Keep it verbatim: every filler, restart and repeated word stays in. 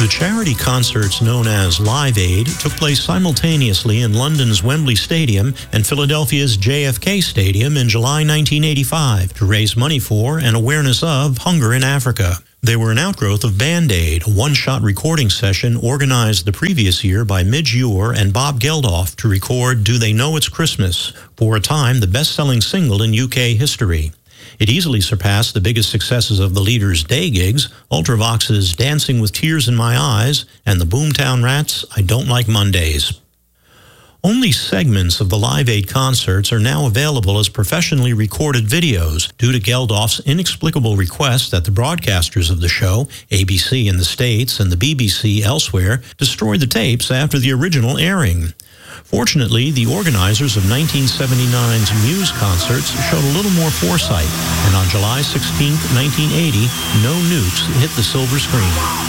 The charity concerts known as Live Aid took place simultaneously in London's Wembley Stadium and Philadelphia's J F K Stadium in July nineteen eighty-five to raise money for and awareness of hunger in Africa. They were an outgrowth of Band-Aid, a one-shot recording session organized the previous year by Midge Ure and Bob Geldof to record Do They Know It's Christmas, for a time the best-selling single in U K history. It easily surpassed the biggest successes of the Leaders' day gigs, Ultravox's Dancing with Tears in My Eyes, and the Boomtown Rats' I Don't Like Mondays. Only segments of the Live Aid concerts are now available as professionally recorded videos due to Geldof's inexplicable request that the broadcasters of the show, A B C in the States and the B B C elsewhere, destroy the tapes after the original airing. Fortunately, the organizers of nineteen seventy-nine's Muse concerts showed a little more foresight, and on July sixteenth, nineteen eighty, No Nukes hit the silver screen.